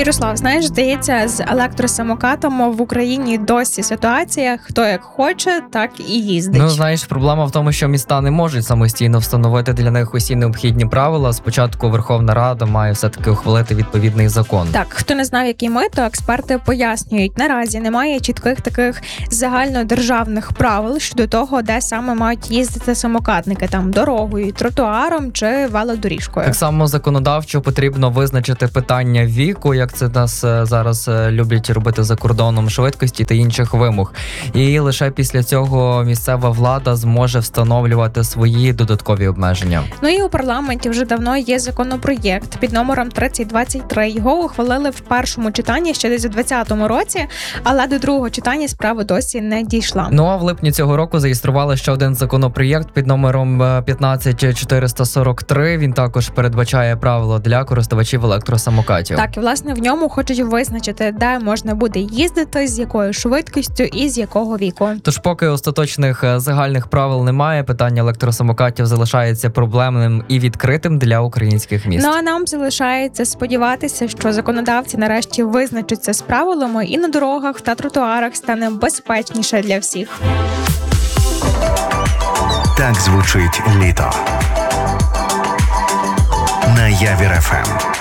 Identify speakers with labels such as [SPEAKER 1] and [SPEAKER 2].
[SPEAKER 1] Ярослав, знаєш, здається, з електросамокатом в Україні досі ситуація, хто як хоче, так і їздить.
[SPEAKER 2] Ну, знаєш, проблема в тому, що міста не можуть самостійно встановити для них усі необхідні правила. Спочатку Верховна Рада має все-таки ухвалити відповідний закон.
[SPEAKER 1] Так, хто не знав, який ми, то експерти пояснюють, наразі немає чітких таких загальнодержавних правил щодо того, де саме мають їздити самокатники, там дорогою, тротуаром чи велодоріжкою.
[SPEAKER 2] Так само законодавчо потрібно визначити питання віку, як це нас зараз люблять робити за кордоном, швидкості та інших вимог. І лише після цього місцева влада зможе встановлювати свої додаткові обмеження.
[SPEAKER 1] Ну і у парламенті вже давно є законопроєкт під номером 3023. Його ухвалили в першому читанні ще десь у 2020 році, але до другого читання справа досі не дійшла.
[SPEAKER 2] Ну а в липні цього року зареєстрували ще один законопроєкт під номером 15443. Він також передбачає правила для користувачів електросамокатів.
[SPEAKER 1] Так, і власне в ньому хочуть визначити, де можна буде їздити, з якою швидкістю і з якого віку.
[SPEAKER 2] Тож поки остаточних загальних правил немає, питання електросамокатів залишається проблемним і відкритим для українських міст.
[SPEAKER 1] Ну а нам залишається сподіватися, що законодавці нарешті визначаться з правилами і на дорогах та тротуарах стане безпечніше для всіх.
[SPEAKER 3] Так звучить літо на Явір ФМ.